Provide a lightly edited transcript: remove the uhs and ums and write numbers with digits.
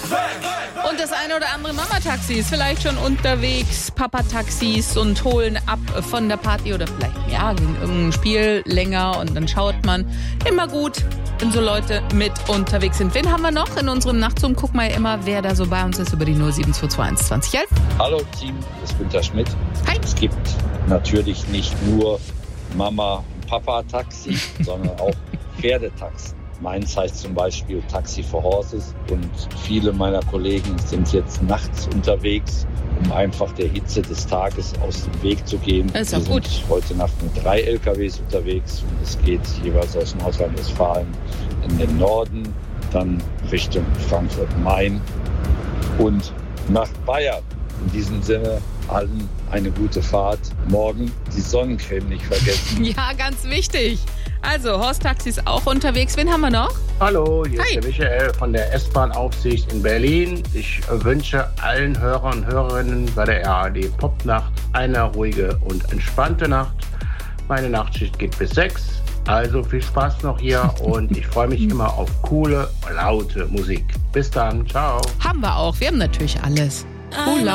Und das eine oder andere Mama-Taxi ist vielleicht schon unterwegs, Papa-Taxis und holen ab von der Party oder vielleicht, ja, wegen irgendeinem Spiel länger und dann schaut man. Immer gut, wenn so Leute mit unterwegs sind. Wen haben wir noch in unserem Nachtzoom? Guck mal immer, wer da so bei uns ist über die 07221 2011. Hallo Team, das ist Günther Schmidt. Hi. Es gibt natürlich nicht nur Mama- und Papa-Taxi, sondern auch Pferdetaxi. Meins heißt zum Beispiel Taxi for Horses und viele meiner Kollegen sind jetzt nachts unterwegs, um einfach der Hitze des Tages aus dem Weg zu gehen. Das ist auch Wir gut. sind heute Nacht mit 3 LKWs unterwegs und es geht jeweils aus Nordrhein-Westfalen in den Norden, dann Richtung Frankfurt-Main und nach Bayern. In diesem Sinne allen eine gute Fahrt. Morgen die Sonnencreme nicht vergessen. Ja, ganz wichtig. Also, Horst Taxi ist auch unterwegs. Wen haben wir noch? Hallo, hier Hi. ist der Michael von der S-Bahn-Aufsicht in Berlin. Ich wünsche allen Hörern und Hörerinnen bei der RAD Popnacht eine ruhige und entspannte Nacht. Meine Nachtschicht geht bis 6. Also viel Spaß noch hier und ich freue mich immer auf coole, laute Musik. Bis dann, ciao. Haben wir auch. Wir haben natürlich alles.